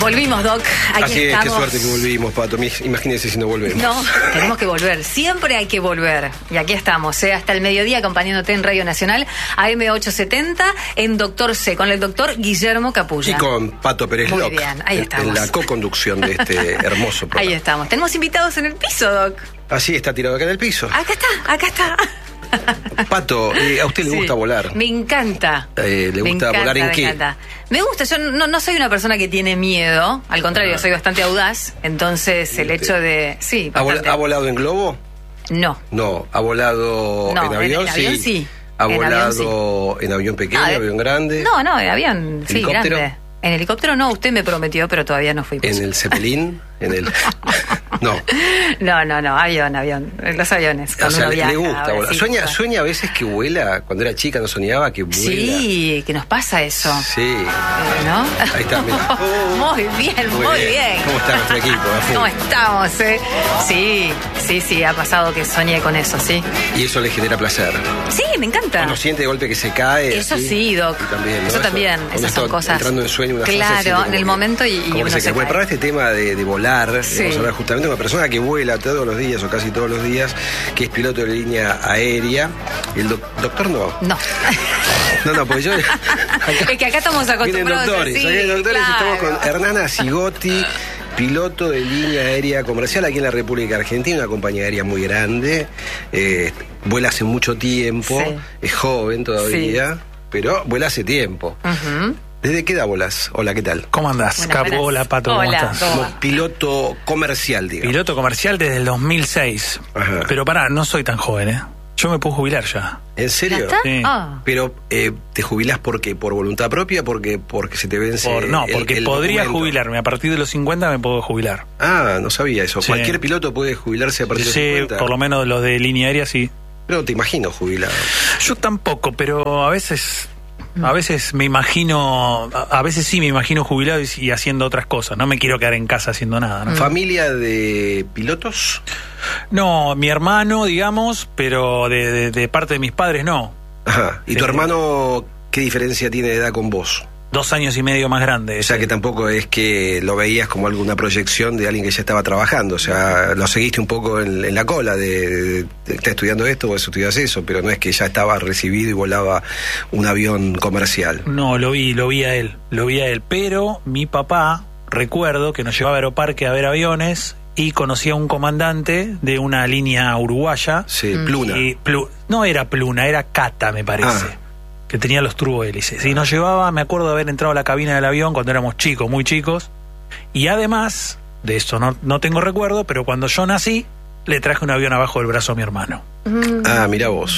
Volvimos, Doc. Aquí Así estamos. es, qué suerte que volvimos, Pato. Imagínense si no volvemos. No, tenemos que volver. Siempre hay que volver. Y aquí estamos, hasta el mediodía acompañándote en Radio Nacional, AM870, en Doctor C, con el doctor Guillermo Capulla. Y con Pato Pérez Muy Loc, bien, ahí estamos. en la co-conducción de este hermoso programa. Ahí estamos. Tenemos invitados en el piso, Doc. Así está tirado acá en el piso. Acá está. Pato, ¿a usted le gusta volar? Me encanta. ¿Le gusta volar en qué? Me encanta. Me gusta, yo no soy una persona que tiene miedo, al contrario, soy bastante audaz, entonces el hecho de... Sí, bastante. ¿Ha volado en globo? No. No, ¿ha volado en avión? En avión sí. ¿Ha volado en avión pequeño, avión grande? No, en avión, sí, ¿Helicóptero? grande. En helicóptero no, usted me prometió, pero todavía no fuimos. ¿En el Zeppelin? No. No, avión. Los aviones. O sea, viaja, le gusta volar. sí, ¿Sueña a veces que vuela? Cuando era chica no soñaba que vuela. Sí, que nos pasa eso. Sí. ¿No? Ahí está, mira. Muy bien. ¿Cómo está nuestro equipo? ¿Cómo estamos, Sí, ha pasado que soñé con eso, sí. Y eso le genera placer. Sí, me encanta. Cuando siente de golpe que se cae. Eso así, sí, Doc. También, ¿no? Eso también, esas son cosas. Entrando en sueño, una claro, en el momento y como uno que se cae. cae. Bueno, para este tema de volar, Sí. vamos a hablar justamente de una persona que vuela todos los días o casi todos los días, que es piloto de línea aérea. El doctor no. No. No, pues yo... Es que acá estamos acostumbrados Vienen doctores, a acá hay doctores, claro. estamos con Hernán Zigotti, piloto de línea aérea comercial aquí en la República Argentina, una compañía aérea muy grande, vuela hace mucho tiempo, Sí. es joven todavía, pero vuela hace tiempo. Ujú. ¿Desde qué edad volás? Hola, ¿qué tal? ¿Cómo andás, Buenas, Capo? buenas. Hola, Pato, Hola, ¿cómo estás? ¿cómo va? Como piloto comercial, digamos. Piloto comercial desde el 2006. Ajá. Pero pará, no soy tan joven, ¿eh? Yo me puedo jubilar ya. ¿En ¿Ya serio? está? Sí. Ah. Pero ¿te jubilás por qué? ¿Por voluntad propia? ¿Porque se te vence Porque el podría documento? jubilarme. A partir de los 50 me puedo jubilar. Ah, no sabía eso. Sí. ¿Cualquier piloto puede jubilarse a partir de Sí, 50? por lo menos los de línea aérea sí. No te imagino jubilado. Yo tampoco, pero a veces me imagino, a veces sí me imagino jubilado y haciendo otras cosas. No me quiero quedar en casa haciendo nada, ¿no? ¿Familia de pilotos? No, mi hermano, digamos, pero de parte de mis padres no. Ajá. ¿Y Sí. tu hermano qué diferencia tiene de edad con vos? 2 años y medio más grande. O sea que tampoco es que lo veías como alguna proyección de alguien que ya estaba trabajando. O sea, lo seguiste un poco en la cola de está estudiando esto, vos estudias eso, pero no es que ya estaba recibido y volaba un avión comercial. No, lo vi a él. Pero mi papá, recuerdo que nos llevaba a Aeroparque a ver aviones y conocía a un comandante de una línea uruguaya. Sí, Pluna. Y no era Pluna, era Cata, me parece. Ah. Que tenía los turbohélices. Y nos llevaba, me acuerdo de haber entrado a la cabina del avión cuando éramos chicos, muy chicos. Y además, de esto no tengo recuerdo, pero cuando yo nací, le traje un avión abajo del brazo a mi hermano. Ah, mira vos.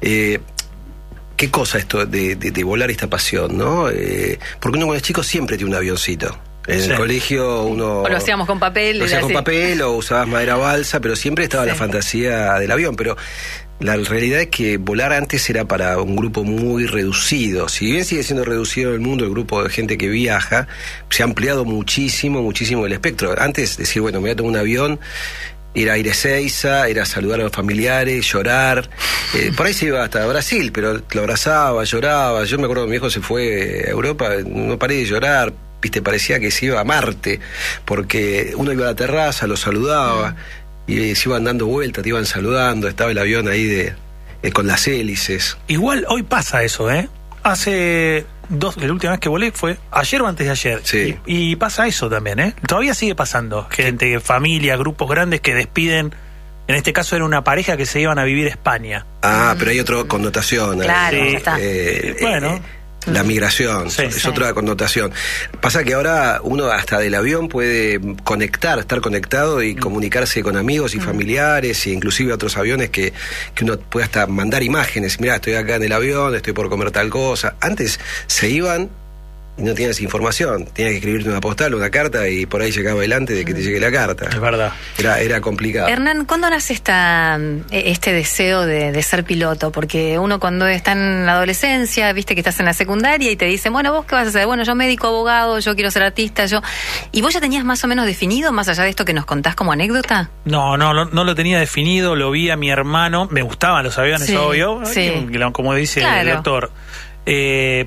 Qué cosa esto de volar, esta pasión, ¿no? Porque uno cuando es chico siempre tiene un avioncito. En Sí. el colegio uno... O lo hacíamos con papel. Lo hacías con así. papel o usabas madera balsa, pero siempre estaba Sí. la fantasía del avión. Pero la realidad es que volar antes era para un grupo muy reducido. Si bien sigue siendo reducido en el mundo el grupo de gente que viaja, se ha ampliado muchísimo el espectro. Antes decir, bueno, me voy a tomar un avión, ir a Ezeiza, ir a saludar a los familiares, llorar. Por ahí se iba hasta Brasil, pero lo abrazaba, lloraba. Yo me acuerdo que mi hijo se fue a Europa, no paré de llorar. Viste, parecía que se iba a Marte, porque uno iba a la terraza, lo saludaba, y se iban dando vueltas, te iban saludando, estaba el avión ahí con las hélices. Igual hoy pasa eso, ¿eh? La última vez que volé fue ayer o antes de ayer. Sí. Y pasa eso también, ¿eh? Todavía sigue pasando. Gente, familia, grupos grandes que despiden. En este caso era una pareja que se iban a vivir a España. Ah, pero hay otra connotación. Claro, Sí. ya está. Bueno. La migración, Sí, es sí. otra connotación. Pasa que ahora uno hasta del avión puede estar conectado y comunicarse con amigos y familiares, e inclusive otros aviones que uno puede hasta mandar imágenes. Mirá, estoy acá en el avión, estoy por comer tal cosa. Antes se iban y no tenías información. Tenías que escribirte una postal, una carta, y por ahí llegaba adelante de que te llegue la carta. Es verdad. Era complicado. Hernán, ¿cuándo nace este deseo de ser piloto? Porque uno cuando está en la adolescencia, viste que estás en la secundaria y te dicen, bueno, ¿vos qué vas a hacer? Bueno, yo médico, abogado, yo quiero ser artista, ¿Y vos ya tenías más o menos definido, más allá de esto que nos contás como anécdota? No lo tenía definido, lo vi a mi hermano, me gustaban los aviones, Sí, obvio, sí. como dice Claro. el doctor.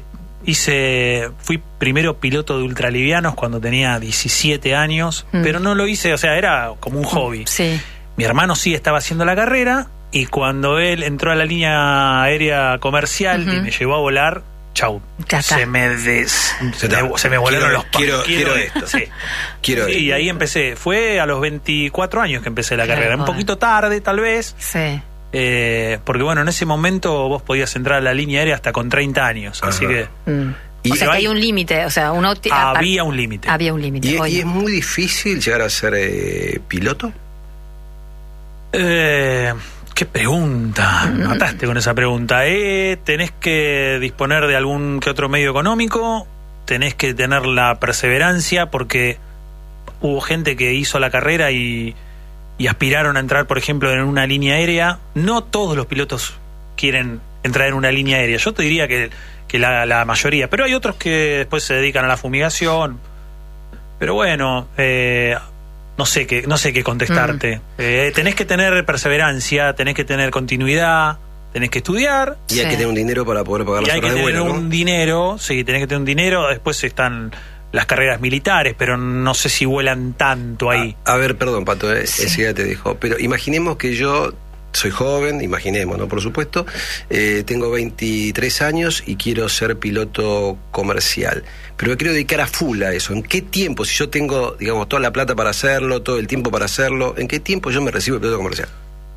fui primero piloto de ultralivianos cuando tenía 17 años, pero no lo hice, o sea, era como un hobby. Sí. Mi hermano sí estaba haciendo la carrera, y cuando él entró a la línea aérea comercial y me llevó a volar, chau, se me volaron los palos. Quiero esto. Sí. Quiero y esto. ahí empecé. Fue a los 24 años que empecé la carrera. Un poquito tarde, tal vez. Sí. Porque bueno, en ese momento vos podías entrar a la línea aérea hasta con 30 años. Ajá. Así que... O sea, que hay un límite. O sea, había un límite. Había un límite. ¿Y es muy difícil llegar a ser piloto? Qué pregunta, me mataste con esa pregunta. Tenés que disponer de algún que otro medio económico, tenés que tener la perseverancia, porque hubo gente que hizo la carrera y aspiraron a entrar, por ejemplo, en una línea aérea. No todos los pilotos quieren entrar en una línea aérea, yo te diría que la mayoría, pero hay otros que después se dedican a la fumigación. Pero bueno, no sé qué contestarte. Tenés que tener perseverancia, tenés que tener continuidad, tenés que estudiar. Y hay que tener un dinero para poder pagar las horas de vuelo, ¿no? Tenés que tener un dinero. Después están las carreras militares, pero no sé si vuelan tanto ahí. A ver, perdón, Pato, enseguida te dejo. Pero imaginemos que yo soy joven, imaginemos, ¿no? Por supuesto, tengo 23 años y quiero ser piloto comercial. Pero me quiero dedicar a full a eso. ¿En qué tiempo, si yo tengo, digamos, toda la plata para hacerlo, todo el tiempo para hacerlo, en qué tiempo yo me recibo piloto comercial?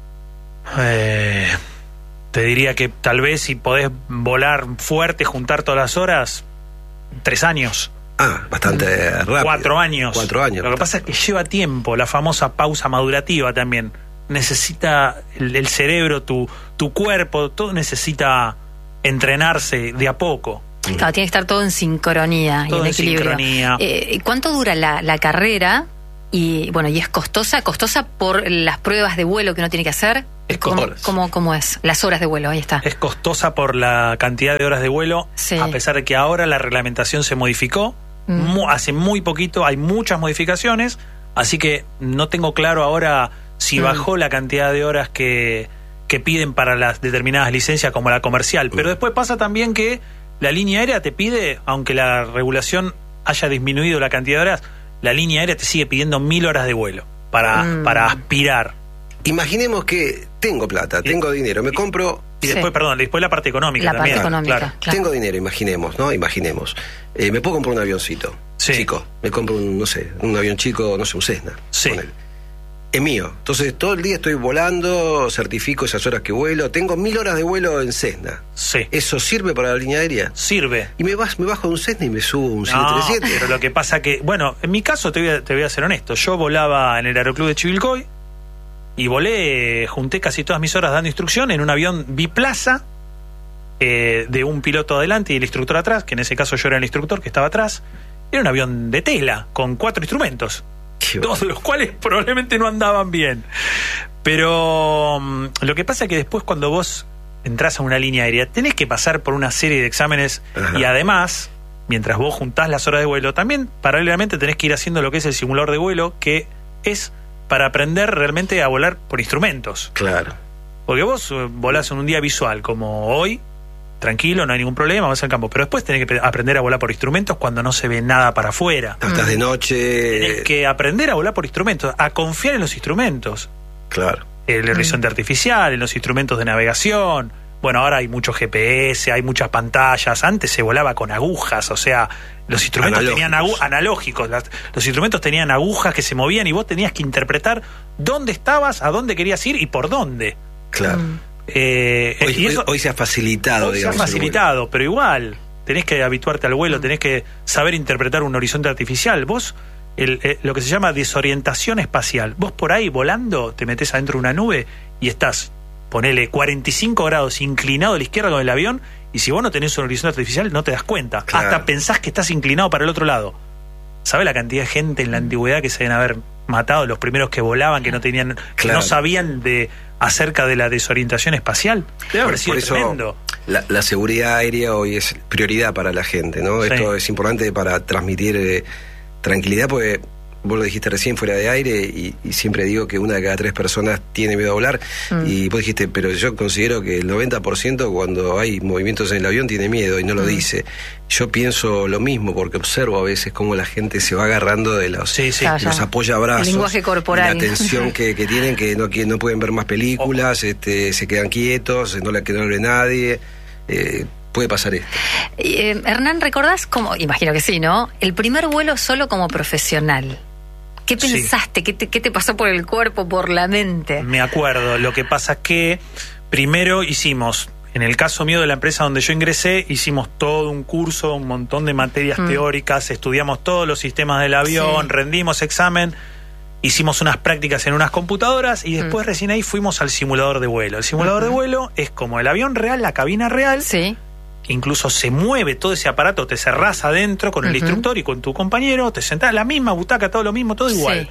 Te diría que tal vez si podés volar fuerte, juntar todas las horas, 3 años. Bastante rápido. 4 años. 4 años. Lo que pasa es que lleva tiempo, la famosa pausa madurativa también. Necesita el cerebro, tu cuerpo, todo necesita entrenarse de a poco. Claro, tiene que estar todo en sincronía y en equilibrio. ¿Cuánto dura la carrera? Y bueno, ¿y es costosa por las pruebas de vuelo que uno tiene que hacer? ¿Cómo es? Las horas de vuelo, ahí está. Es costosa por la cantidad de horas de vuelo, sí. A pesar de que ahora la reglamentación se modificó. Hace muy poquito hay muchas modificaciones, así que no tengo claro ahora si bajó la cantidad de horas que piden para las determinadas licencias como la comercial. Pero después pasa también que la línea aérea te pide, aunque la regulación haya disminuido la cantidad de horas, la línea aérea te sigue pidiendo 1000 horas de vuelo para aspirar. Imaginemos que tengo plata, tengo dinero, me compro... Y después, después la parte económica la también. Parte económica, claro. Tengo dinero, imaginemos, ¿no? Imaginemos. Me puedo comprar un avioncito chico. Me compro un avión chico, un Cessna. Sí. Es mío. Entonces, todo el día estoy volando, certifico esas horas que vuelo. Tengo 1000 horas de vuelo en Cessna. Sí. ¿Eso sirve para la línea aérea? Sirve. Y me bajo de un Cessna y me subo a un 737. Pero lo que pasa que, bueno, en mi caso te voy a ser honesto. Yo volaba en el Aeroclub de Chivilcoy y junté casi todas mis horas dando instrucción en un avión biplaza de un piloto adelante y el instructor atrás, que en ese caso yo era el instructor que estaba atrás. Era un avión de tela con 4 instrumentos. Dos de los cuales probablemente no andaban bien. Pero lo que pasa es que después cuando vos entrás a una línea aérea tenés que pasar por una serie de exámenes. Ajá. Y además, mientras vos juntás las horas de vuelo, también paralelamente tenés que ir haciendo lo que es el simulador de vuelo, que es para aprender realmente a volar por instrumentos. Claro. Porque vos volás en un día visual como hoy, tranquilo, no hay ningún problema, vas al campo. Pero después tenés que aprender a volar por instrumentos cuando no se ve nada para afuera. Estás de noche. Tenés que aprender a volar por instrumentos, a confiar en los instrumentos. Claro. El horizonte artificial, en los instrumentos de navegación. Bueno, ahora hay mucho GPS, hay muchas pantallas. Antes se volaba con agujas, o sea, los instrumentos tenían analógicos. Los instrumentos tenían agujas que se movían y vos tenías que interpretar dónde estabas, a dónde querías ir y por dónde. Claro. Hoy se ha facilitado, digamos. Se ha facilitado, pero igual tenés que habituarte al vuelo, tenés que saber interpretar un horizonte artificial. Vos, lo que se llama desorientación espacial. Vos por ahí volando, te metés adentro de una nube y estás, ponele 45 grados inclinado a la izquierda con el avión, y si vos no tenés un horizonte artificial no te das cuenta. Claro. Hasta pensás que estás inclinado para el otro lado. ¿Sabés la cantidad de gente en la antigüedad que se deben haber matado? Los primeros que volaban, que no tenían, que no sabían acerca de la desorientación espacial. Debe haber sido tremendo. La seguridad aérea hoy es prioridad para la gente, ¿no? Sí. Esto es importante para transmitir tranquilidad, porque vos lo dijiste recién fuera de aire, y siempre digo que una de cada 3 personas tiene miedo a volar, y vos dijiste, pero yo considero que el 90% cuando hay movimientos en el avión tiene miedo y no lo dice. Yo pienso lo mismo, porque observo a veces cómo la gente se va agarrando de los, los apoyabrazos, el lenguaje corporal, la tensión que tienen, que no pueden ver más películas, se quedan quietos, que no le ve nadie. Puede pasar esto. Hernán, ¿recordás cómo? Imagino que sí, ¿no? El primer vuelo solo como profesional. ¿Qué pensaste? ¿Qué te pasó por el cuerpo, por la mente? Me acuerdo. Lo que pasa es que primero hicimos, en el caso mío de la empresa donde yo ingresé, hicimos todo un curso, un montón de materias teóricas, estudiamos todos los sistemas del avión, rendimos examen, hicimos unas prácticas en unas computadoras y después recién ahí fuimos al simulador de vuelo. El simulador de vuelo es como el avión real, la cabina real. Sí. Incluso se mueve todo ese aparato, te cerrás adentro con el instructor y con tu compañero, te sentás en la misma butaca, todo lo mismo, todo igual.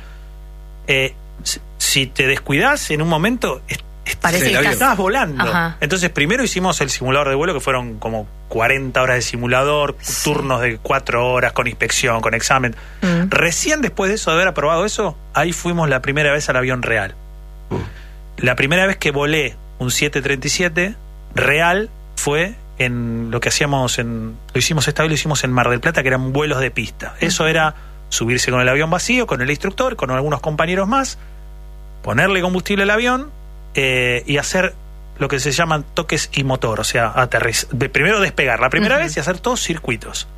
Si te descuidás en un momento, parece que estás volando. Entonces primero hicimos el simulador de vuelo, que fueron como 40 horas de simulador, turnos de 4 horas con inspección, con examen. Recién después de eso, de haber aprobado eso, ahí fuimos la primera vez al avión real. La primera vez que volé un 737 real fue en lo que hacíamos lo hicimos esta vez, lo hicimos en Mar del Plata, que eran vuelos de pista. Eso era subirse con el avión vacío, con el instructor, con algunos compañeros más, ponerle combustible al avión y hacer lo que se llaman toques y motor, o sea, primero despegar la primera vez y hacer todos circuitos,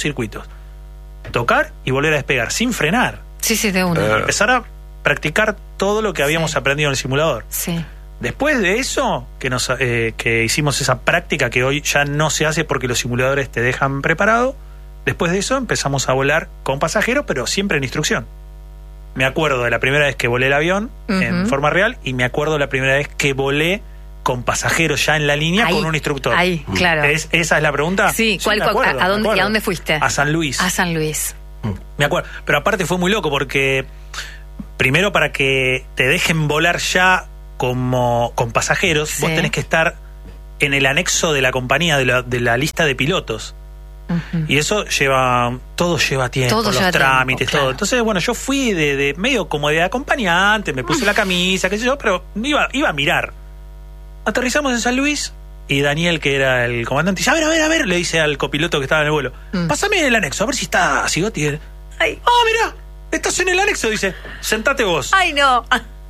tocar y volver a despegar sin frenar. De una. Empezar a practicar todo lo que habíamos aprendido en el simulador. Después de eso, que hicimos esa práctica que hoy ya no se hace porque los simuladores te dejan preparado, después de eso empezamos a volar con pasajeros, pero siempre en instrucción. Me acuerdo de la primera vez que volé el avión en forma real, y me acuerdo de la primera vez que volé con pasajeros ya en la línea con un instructor. Claro. ¿Esa es la pregunta? Sí, ¿a dónde fuiste? A San Luis. A San Luis. Me acuerdo. Pero aparte fue muy loco porque primero, para que te dejen volar ya con pasajeros, vos tenés que estar en el anexo de la compañía, de la lista de pilotos. Y eso todo lleva tiempo, los trámites, todo. Entonces, bueno, yo fui de medio como de acompañante, me puse la camisa, qué sé yo, pero iba a mirar. Aterrizamos en San Luis y Daniel, que era el comandante, dice, a ver, le dice al copiloto que estaba en el vuelo, pásame el anexo, a ver si está Sigotti. Mirá, estás en el anexo, dice, sentate vos. ¡Ay, no!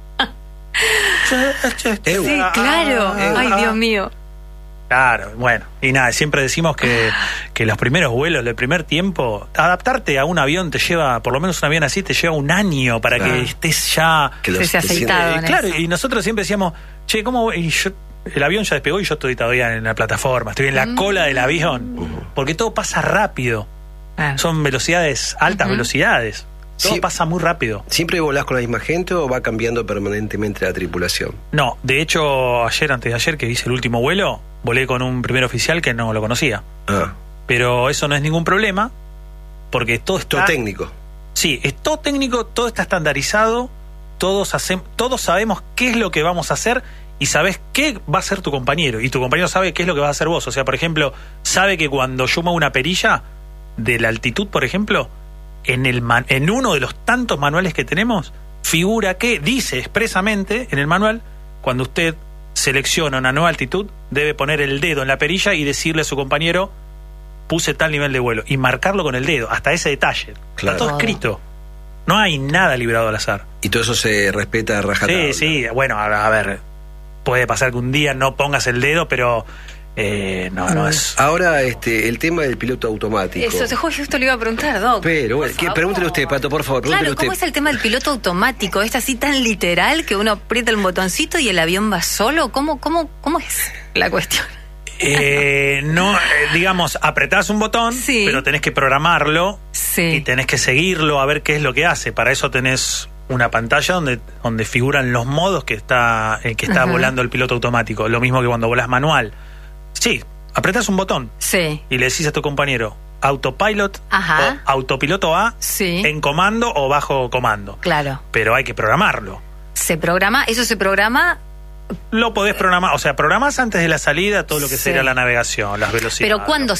Sí, claro. Ay, Dios mío. Claro, bueno, y nada, siempre decimos que los primeros vuelos, el primer tiempo, adaptarte a un avión te lleva, por lo menos un avión así, te lleva un año para que estés ya... aceitado. Claro, y nosotros siempre decíamos, che, ¿cómo? Y el avión ya despegó y yo estoy todavía en la plataforma, estoy en la cola del avión, porque todo pasa rápido. Son velocidades, altas velocidades. Todo pasa muy rápido. ¿Siempre volás con la misma gente o va cambiando permanentemente la tripulación? No, de hecho, antes de ayer, que hice el último vuelo, volé con un primer oficial que no lo conocía. Pero eso no es ningún problema, porque todo está... Todo técnico. Sí, es todo técnico, todo está estandarizado, todos sabemos qué es lo que vamos a hacer y sabés qué va a hacer tu compañero, y tu compañero sabe qué es lo que va a hacer vos. O sea, por ejemplo, sabe que cuando yo muevo una perilla de la altitud, por ejemplo, en uno de los tantos manuales que tenemos, figura que dice expresamente en el manual, cuando usted selecciona una nueva altitud, debe poner el dedo en la perilla y decirle a su compañero, puse tal nivel de vuelo, y marcarlo con el dedo, hasta ese detalle. Está todo escrito. No hay nada librado al azar. Y todo eso se respeta a rajatabla. Sí, bueno, a ver, puede pasar que un día no pongas el dedo, pero... no es... Ahora, el tema del piloto automático. Eso, justo le iba a preguntar, Doc. Pero, bueno, pregúntele usted, Pato, por favor. Claro, ¿cómo es el tema del piloto automático? ¿Es así tan literal que uno aprieta un botoncito y el avión va solo? ¿Cómo es la cuestión? Digamos, apretás un botón, pero tenés que programarlo y tenés que seguirlo a ver qué es lo que hace. Para eso tenés una pantalla donde figuran los modos que está volando el piloto automático. Lo mismo que cuando volás manual. Sí, apretás un botón y le decís a tu compañero autopilot o autopiloto A en comando o bajo comando. Claro. Pero hay que programarlo. Eso se programa Lo podés programar, o sea, programás antes de la salida todo lo que sería la navegación, las velocidades. Pero ¿cuándo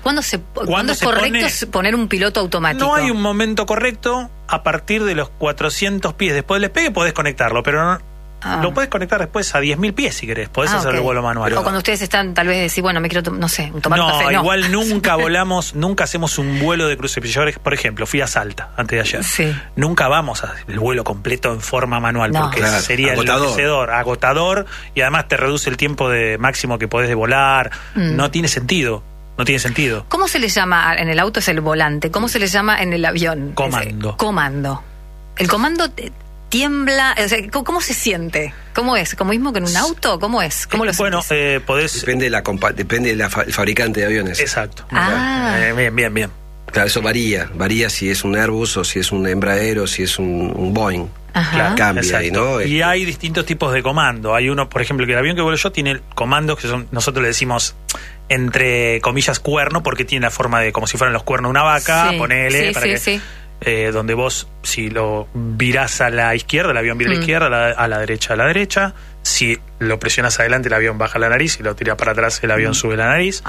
es correcto poner un piloto automático? No hay un momento correcto. A partir de los 400 pies después del despegue podés conectarlo, pero lo podés conectar después a 10.000 pies si querés. Podés hacer el vuelo manual. O cuando ustedes están, tal vez decir, bueno, me quiero, tomar un café. No, igual nunca volamos, nunca hacemos un vuelo de cruce. Por ejemplo, fui a Salta antes de ayer. Sí. Nunca vamos a el vuelo completo en forma manual, porque sería agotador. agotador, y además te reduce el tiempo de máximo que podés de volar. No tiene sentido. No tiene sentido. ¿Cómo se le llama? En el auto es el volante. ¿Cómo se le llama en el avión? Comando. Comando. El comando tiembla, o sea, ¿cómo se siente? ¿Cómo es? ¿Como mismo que en un auto? ¿Cómo es? ¿Cómo lo bueno, podés... Depende del fabricante de aviones. Exacto. Bien. Claro, eso varía si es un Airbus o si es un Embraer o si es un Boeing. Ajá. Cambia ahí, ¿no? Y hay distintos tipos de comando. Hay uno, por ejemplo, que el avión que vuelo yo tiene comandos que son, nosotros le decimos entre comillas cuerno, porque tiene la forma de como si fueran los cuernos de una vaca, ponele, para que donde vos, si lo virás a la izquierda, el avión vira a la izquierda, a la derecha. Si lo presionas adelante, el avión baja la nariz. Si lo tiras para atrás, el avión sube la nariz.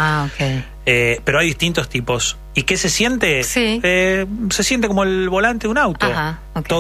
Pero hay distintos tipos. ¿Y qué se siente? Sí. Se siente como el volante de un auto. Ajá,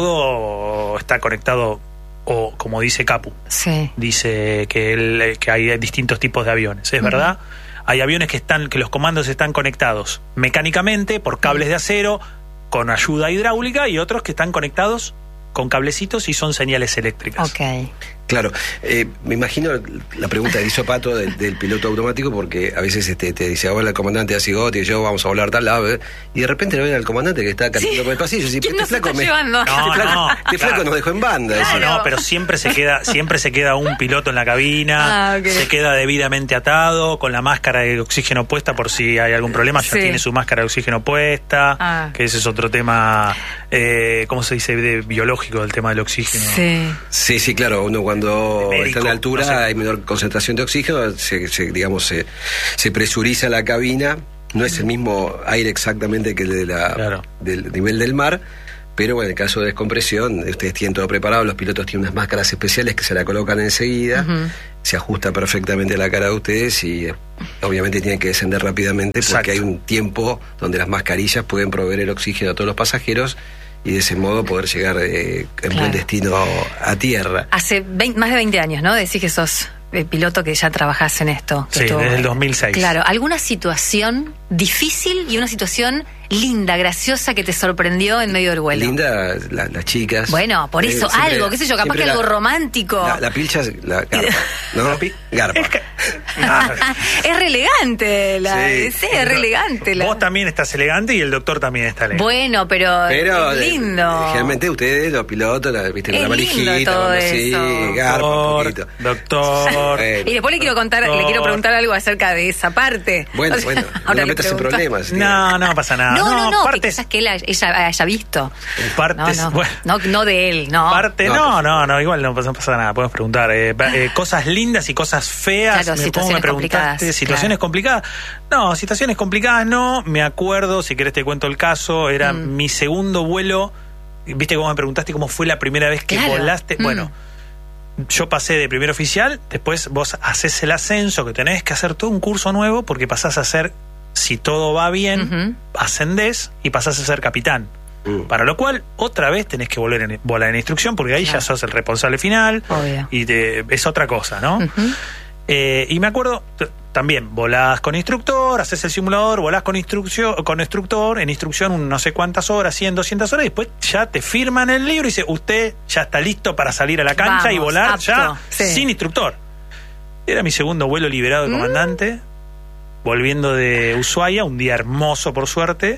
todo está conectado, o como dice Capu. Sí. Dice que hay distintos tipos de aviones. ¿Es verdad? Hay aviones que los comandos están conectados mecánicamente por cables de acero, con ayuda hidráulica, y otros que están conectados con cablecitos y son señales eléctricas. Claro, me imagino la pregunta que hizo Pato del piloto automático, porque a veces te dice, hola, el comandante Asigotti, y yo vamos a volar tal lado, y de repente lo ven al comandante que está caminando por el pasillo, y ¿quién nos está llevando? Este flaco nos dejó en banda. No, pero siempre se queda un piloto en la cabina, se queda debidamente atado, con la máscara de oxígeno puesta por si hay algún problema, ya tiene su máscara de oxígeno puesta, que ese es otro tema, ¿cómo se dice? Biológico, del tema del oxígeno. Sí, claro, uno cuando está en altura hay menor concentración de oxígeno, se presuriza la cabina, no es el mismo aire exactamente que el del nivel del mar, pero bueno, en el caso de descompresión, ustedes tienen todo preparado, los pilotos tienen unas máscaras especiales que se la colocan enseguida, se ajusta perfectamente a la cara de ustedes y obviamente tienen que descender rápidamente porque hay un tiempo donde las mascarillas pueden proveer el oxígeno a todos los pasajeros y de ese modo poder llegar en buen destino a tierra. Hace más de 20 años, ¿no? Decís que sos piloto que ya trabajás en esto. Desde el 2006. Claro, ¿alguna situación difícil y una situación linda, graciosa, que te sorprendió en medio del vuelo? Linda, las chicas. Bueno, por eso algo, qué sé yo, capaz que algo romántico. La pilcha es la garpa, ¿no? Garpa. Es re elegante, es re elegante. Vos también estás elegante y el doctor también está elegante. Bueno, pero es lindo. Generalmente ustedes, los pilotos, viste, con la valijita, todo así, garpa un poquito. Doctor. Y después le quiero preguntar algo acerca de esa parte. Bueno, no me metas en problemas. No pasa nada. No, que quizás que ella haya visto. Partes, no de él, no. Igual no pasa nada, podemos preguntar. Cosas lindas y cosas feas. Claro, situaciones complicadas. ¿Situaciones complicadas? No, situaciones complicadas no. Me acuerdo, si querés te cuento el caso, era mi segundo vuelo. Viste cómo me preguntaste cómo fue la primera vez que volaste. Bueno, yo pasé de primer oficial, después vos haces el ascenso, que tenés que hacer todo un curso nuevo, porque pasás a ser, si todo va bien, ascendés y pasás a ser capitán. Para lo cual, otra vez tenés que volar en instrucción, porque ahí ya sos el responsable final. Obvio. Y es otra cosa, ¿no? Y me acuerdo, también volás con instructor, haces el simulador, volás con instructor, en instrucción no sé cuántas horas, 100, 200 horas, y después ya te firman el libro y dice, usted ya está listo para salir a la cancha y volar sin instructor. Era mi segundo vuelo liberado de comandante, volviendo de Ushuaia, un día hermoso por suerte,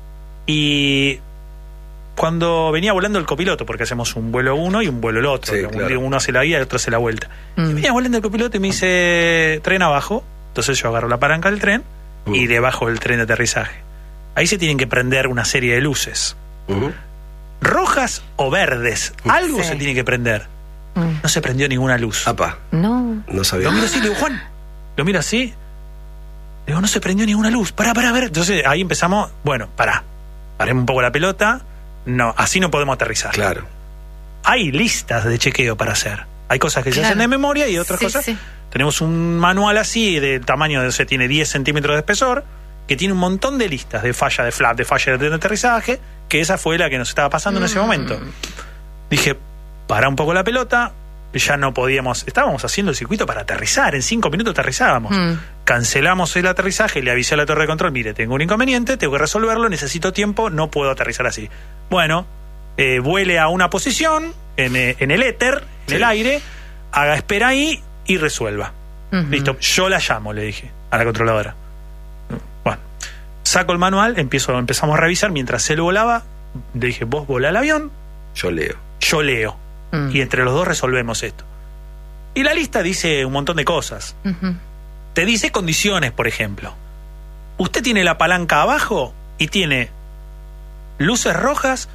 y cuando venía volando el copiloto, porque hacemos un vuelo uno y un vuelo el otro, uno hace la guía y el otro hace la vuelta, y venía volando el copiloto y me dice, tren abajo. Entonces yo agarro la palanca del tren y debajo del tren de aterrizaje. Ahí se tienen que prender una serie de luces, rojas o verdes, algo se tiene que prender. No se prendió ninguna luz. No sabía. Lo miro así, le digo, Juan, lo miro así, le digo, no se prendió ninguna luz, pará, a ver. Entonces ahí empezamos, paremos un poco la pelota. No, así no podemos aterrizar. Claro. Hay listas de chequeo para hacer. Hay cosas que se hacen de memoria y otras cosas. Sí. Tenemos un manual así, de tamaño, no sé, tiene 10 centímetros de espesor, que tiene un montón de listas de falla de flap, de falla de aterrizaje, que esa fue la que nos estaba pasando en ese momento. Dije, para un poco la pelota, ya no podíamos, estábamos haciendo el circuito para aterrizar, en 5 minutos aterrizábamos. Cancelamos el aterrizaje, le avisé a la torre de control, mire, tengo un inconveniente, tengo que resolverlo, necesito tiempo, no puedo aterrizar así. Bueno, vuele a una posición, en el éter, en el aire, haga espera ahí y resuelva. Listo, yo la llamo, le dije a la controladora. Bueno, saco el manual, empezamos a revisar, mientras él volaba, le dije, vos volá el avión, yo leo. Y entre los dos resolvemos esto. Y la lista dice un montón de cosas. Te dice condiciones, por ejemplo. Usted tiene la palanca abajo y tiene luces rojas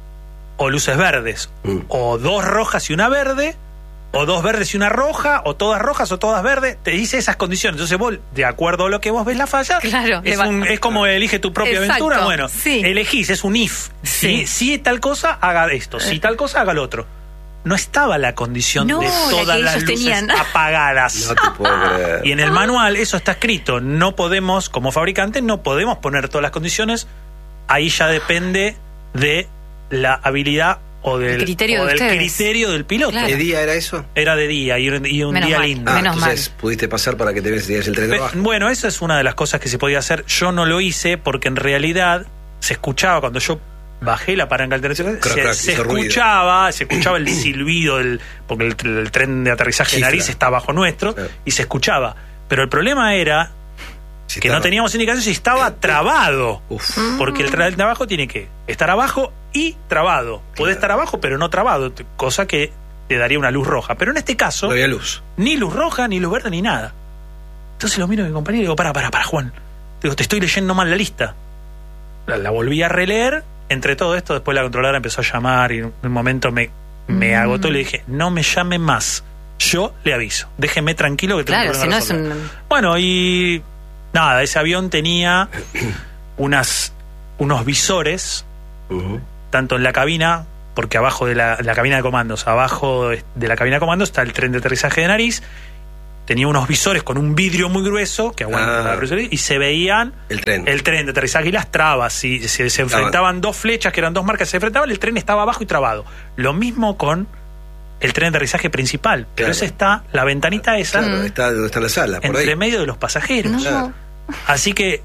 o luces verdes. O 2 rojas y una verde, o 2 verdes y una roja, o todas rojas o todas verdes. Te dice esas condiciones. Entonces vos, de acuerdo a lo que vos ves la falla, claro, es como elige tu propia aventura. Bueno, elegís, es un if. Si tal cosa, haga esto. Si tal cosa, haga lo otro. No estaba la condición de todas las luces apagadas. No te puedo creer. Y en el manual eso está escrito. No podemos, como fabricante, no podemos poner todas las condiciones. Ahí ya depende de la habilidad o del criterio del piloto. Claro. ¿Qué día era eso? Era de día y un día lindo. Entonces pudiste pasar para que te veas el tren de abajo. Bueno, esa es una de las cosas que se podía hacer. Yo no lo hice porque en realidad se escuchaba cuando yo bajé la palanca alternativa, se escuchaba el silbido porque el tren de aterrizaje de nariz está bajo nuestro, y se escuchaba, pero el problema era que no teníamos indicación si estaba trabado. Porque el tren de abajo tiene que estar abajo y trabado. Puede estar abajo pero no trabado, cosa que te daría una luz roja, pero en este caso no había luz, ni luz roja, ni luz verde, ni nada. Entonces lo miro a mi compañero y digo, para Juan, digo, te estoy leyendo mal la lista. La volví a releer. Entre todo esto, después la controladora empezó a llamar y en un momento me agotó y le dije, no me llame más, yo le aviso, déjeme tranquilo que tengo que resolver. Bueno, y nada, ese avión tenía unos visores, tanto en la cabina, porque abajo de la cabina de comandos, abajo de la cabina de comandos está el tren de aterrizaje de nariz. Tenía unos visores con un vidrio muy grueso que aguanta la presión, y se veían el tren de aterrizaje y las trabas. Si se enfrentaban 2 flechas, que eran 2 marcas, se enfrentaban, el tren estaba abajo y trabado. Lo mismo con el tren de aterrizaje principal. Pero esa está, la ventanita esa, está donde está la sala, por entre ahí, medio de los pasajeros. Así que,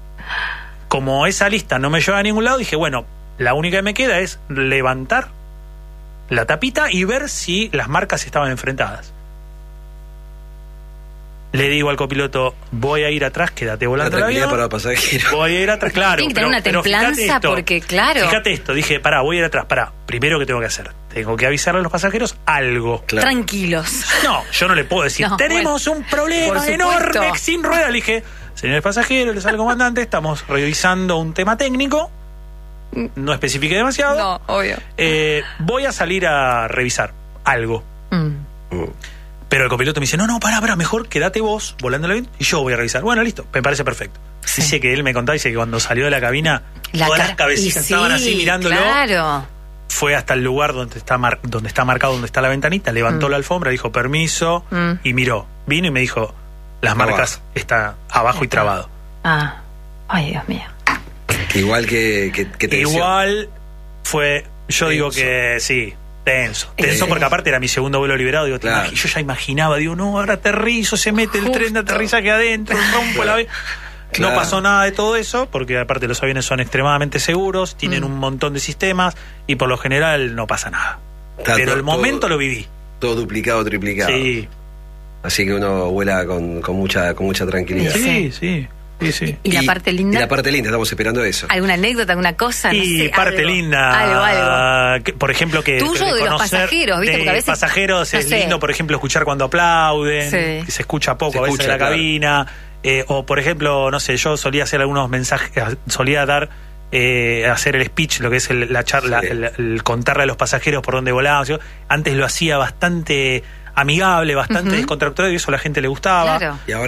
como esa lista no me lleva a ningún lado, dije, bueno, la única que me queda es levantar la tapita y ver si las marcas estaban enfrentadas. Le digo al copiloto, voy a ir atrás, quédate volando el avión. Para los pasajeros. Voy a ir atrás, claro. Tiene que tener una templanza porque, claro. Fíjate esto, dije, voy a ir atrás, primero, ¿qué tengo que hacer? Tengo que avisarle a los pasajeros algo. Claro. Tranquilos. No, yo no le puedo decir, tenemos un problema enorme sin rueda. Le dije, señores pasajeros, les sale el comandante, estamos revisando un tema técnico. No especifique demasiado. No, obvio. Voy a salir a revisar algo. Pero el copiloto me dice, no, pará, mejor quédate vos volando el avión y yo voy a revisar. Bueno, listo, me parece perfecto. Dice que él me contaba, dice que cuando salió de la cabina, todas las cabecitas estaban así mirándolo. Claro. Fue hasta el lugar donde está marcado, donde está la ventanita, levantó la alfombra, dijo permiso y miró. Vino y me dijo, las marcas está abajo y trabado. Ay, Dios mío. Igual que igual fue, yo digo que sí. Tenso porque aparte era mi segundo vuelo liberado, digo, yo ya imaginaba, digo, no, ahora aterrizo, se mete el tren de aterrizaje adentro, rompo el avión. No pasó nada de todo eso, porque aparte los aviones son extremadamente seguros, tienen un montón de sistemas y por lo general no pasa nada. Pero el momento lo viví. Todo duplicado, triplicado. Sí. Así que uno vuela con mucha tranquilidad. Sí. ¿Y la parte linda? Y la parte linda, estamos esperando eso. ¿Alguna anécdota, alguna cosa? No sé, parte algo, linda. Algo. Por ejemplo, que tuyo de los pasajeros, ¿viste? Porque a veces pasajeros es lindo, por ejemplo, escuchar cuando aplauden, que se escucha poco a veces en la cabina. O, por ejemplo, no sé, yo solía hacer algunos mensajes, solía dar, hacer el speech, lo que es la charla, el contarle a los pasajeros por dónde volábamos. Antes lo hacía bastante amigable, bastante descontracturado, y eso a la gente le gustaba. ¿Y ahora?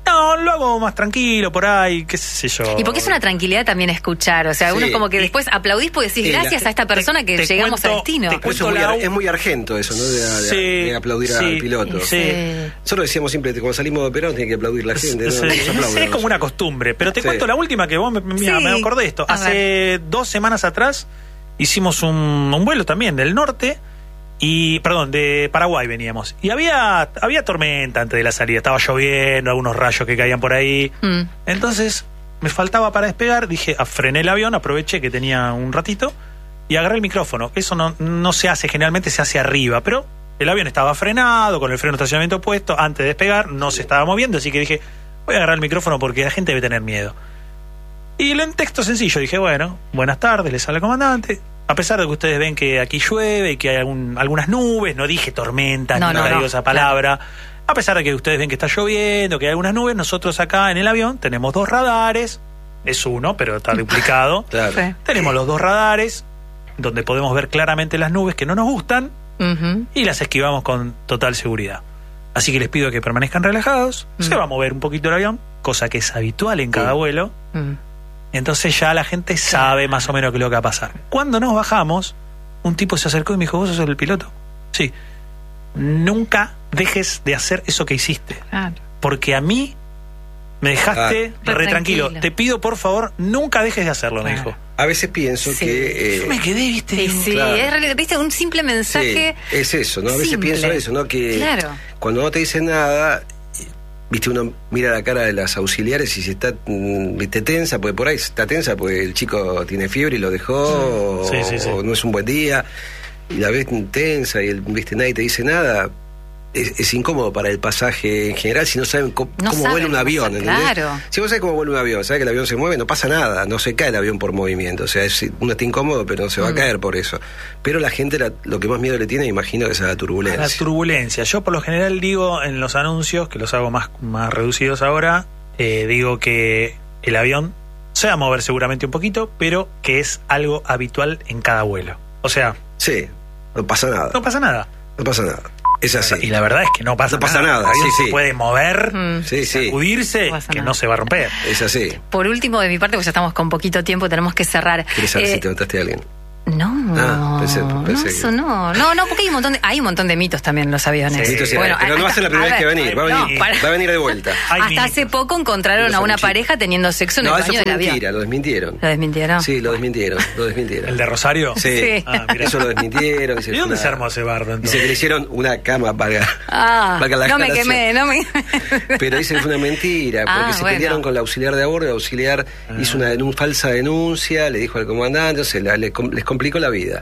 No, lo hago más tranquilo por ahí, qué sé yo. Y porque es una tranquilidad también escuchar, o sea, Sí. uno es como que después aplaudís porque decís gracias a esta persona que llegamos cuento- al destino. te Eso es muy argento eso, ¿no? De aplaudir al piloto. Sí. Nosotros decíamos siempre, cuando salimos de Perón tiene que aplaudir la gente, ¿no? Sí, Nos no aplauden, sé, es como ¿no? una costumbre. Pero te Sí. cuento la última que vos mira, Sí. me acordé de esto. A Hace 2 semanas atrás hicimos un vuelo también del norte. De Paraguay veníamos. Y había tormenta antes de la salida. Estaba lloviendo, algunos rayos que caían por ahí. Entonces, me faltaba para despegar. Dije, frené el avión, aproveché que tenía un ratito y agarré el micrófono. Eso no se hace, generalmente se hace arriba. Pero el avión estaba frenado, con el freno de estacionamiento puesto. Antes de despegar, no se estaba moviendo. Así que dije, voy a agarrar el micrófono porque la gente debe tener miedo. Y en texto sencillo dije, bueno, buenas tardes, les habla el comandante. A pesar de que ustedes ven que aquí llueve y que hay algunas nubes, no dije tormenta, No, ni digo esa palabra. claro. A pesar de que ustedes ven que está lloviendo, que hay algunas nubes, nosotros acá en el avión tenemos 2 radares. Es uno, pero está duplicado. Claro. Sí. Tenemos los 2 radares, donde podemos ver claramente las nubes que no nos gustan Ujú. y las esquivamos con total seguridad. Así que les pido que permanezcan relajados. Se va a mover un poquito el avión, cosa que es habitual en cada vuelo. Mm. Entonces ya la gente sabe más o menos qué es lo que va a pasar. Cuando nos bajamos, un tipo se acercó y me dijo, ¿vos sos el piloto? Sí. Nunca dejes de hacer eso que hiciste. Claro. Porque a mí me dejaste re tranquilo. tranquilo. Te pido, por favor, nunca dejes de hacerlo, me Claro. dijo. A veces pienso Sí. que... Yo me quedé, viste. Sí, digo, sí, claro. es realidad, viste, un simple mensaje. Sí, es eso, ¿no? A veces simple. pienso eso, ¿no? Que Claro. cuando no te dicen nada, viste, uno mira la cara de las auxiliares y si está viste, tensa, porque por ahí está tensa, porque el chico tiene fiebre y lo dejó, Sí, sí, sí. o no es un buen día, y la ves tensa y viste, nadie te dice nada. Es incómodo para el pasaje en general si no saben cómo saben vuela un cómo avión, hacer, ¿entendés? claro. Si vos sabés cómo vuela un avión, sabés que el avión se mueve, no pasa nada, no se cae el avión por movimiento, o sea, uno está incómodo, pero no se va a caer por eso. Pero la gente lo que más miedo le tiene, imagino, es a la turbulencia. La turbulencia. Yo por lo general digo en los anuncios, que los hago más reducidos ahora, digo que el avión se va a mover seguramente un poquito, pero que es algo habitual en cada vuelo. O sea, Sí, no pasa nada. no pasa nada. No pasa nada. Es así. Y la verdad es que no pasa nada. El avión Sí, se sí. puede mover, Sí, sí. sacudirse, No pasa que nada. no se va a romper. Es así. Por último, de mi parte, porque ya estamos con poquito tiempo, tenemos que cerrar. ¿Quieres saber si te mataste a alguien? No, Ah, pensé no, que- eso no. No, porque hay un montón de mitos también en los aviones. Sí, Mitos y Bueno, pero no va a ser la primera vez que va a venir. Va a no, venir, para- va a venir de vuelta. Hay hasta mitos. hace poco encontraron Los a una sanguchitos. pareja teniendo sexo en No, el eso baño fue del avión. mentira, lo desmintieron. ¿Lo desmintieron? Sí, lo desmintieron. ¿El de Rosario? Sí. Sí. Ah, mirá. Eso lo desmintieron. ¿Y dónde se armó ese bardo Dice entonces? que le hicieron una cama valga la no me aclaración. quemé, no me Pero dicen que fue una mentira, porque se bueno. pelearon con la auxiliar de a bordo, el auxiliar hizo una falsa denuncia, le dijo al comandante, o sea, les complicó la vida.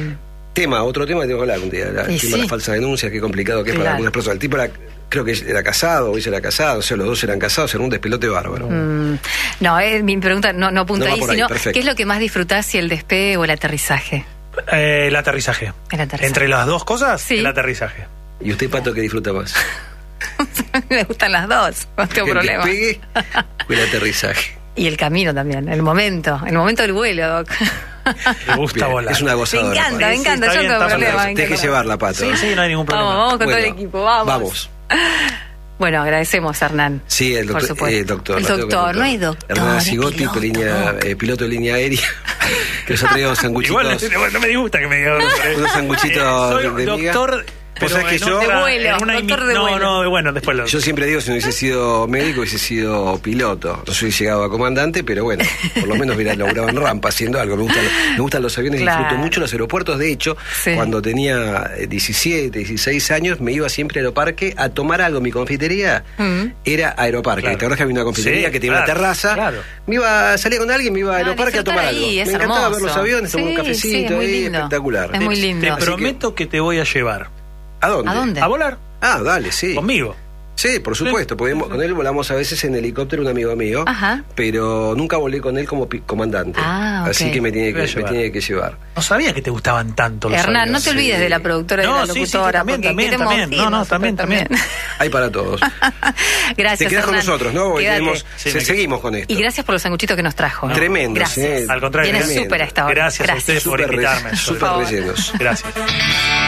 Otro tema que tengo que hablar un día, el tema de sí. la falsa denuncia, qué complicado que es para Claro. algunas personas. El tipo creo que era casado, o ella era casado, o sea, los dos eran casados, era un despelote bárbaro. No, mi pregunta no apunta No va ahí, por ahí, sino perfecto. ¿qué es lo que más disfrutás, si el despegue o el aterrizaje? El aterrizaje. El aterrizaje. Entre las dos cosas, Sí. el aterrizaje. ¿Y usted, Pato, qué disfruta más? Me gustan las dos, no tengo ¿El problema. despegue o el aterrizaje? Y el camino también, el momento del vuelo, Doc. Me gusta Bien, volar. es una Me gozadora. encanta, Pato. me encanta, está yo bien, no tengo está problema. bien. me Deje encanta. llevarla, Pato. Sí, no hay ningún problema. Vamos con todo el Bueno, equipo, vamos. Vamos. Bueno, agradecemos a Hernán. Sí, el por doctor. supuesto. Doctor El Mateo doctor, Caputo. no hay doctor. Hernán es Sigotti, piloto. piloto de línea aérea. Que nos ha traído unos sanguchitos. Igual no me disgusta que me diga Unos sanguchitos soy de miga. doctor. Vos Pero sabés que en yo- otra- De vuelo, en una doctor de no, vuelo. no, bueno, después lo... Yo siempre digo, si no hubiese sido médico, hubiese sido piloto. No soy llegado a comandante, pero bueno, por lo menos hubiera logrado en rampa haciendo algo. Me gustan los aviones, Claro. disfruto mucho los aeropuertos. De hecho, Sí. cuando tenía 17, 16 años, me iba siempre al aeroparque a tomar algo. Mi confitería era Aeroparque. Claro. ¿Te acuerdas que había una confitería Sí, que tenía claro, una terraza? claro. Salía con alguien, me iba a Aeroparque a disfrutar tomar ahí, algo. es Me encantaba ver hermoso. los aviones, tomar un Sí, cafecito sí, es muy ahí, lindo. espectacular. Es muy lindo. Te Así que- prometo que te voy a llevar. ¿A dónde? ¿A dónde? ¿A volar? Ah, dale, sí. Conmigo. Sí, por supuesto. Con él volamos a veces en helicóptero, un amigo mío. Ajá. Pero nunca volé con él como comandante. Ah, ok. Así que me tiene Te voy a que, me llevar. tiene que llevar. No sabía que te gustaban tanto los Hernán, no aviones. te olvides Sí. de la productora y de No, la sí, sí, locutora. también, porque también, queremos también. No, irnos, también. Hay para todos. Gracias, Te quedas con Hernán. nosotros, ¿no? Porque Quédate. tenemos- Sí, seguimos con esto. Y gracias por los sanguchitos que nos trajo. Tremendo, Gracias. sí. Al contrario, Viene tremendo. súper a esta hora. Gracias a ustedes por Súper invitarme. súper rellenos. Gracias.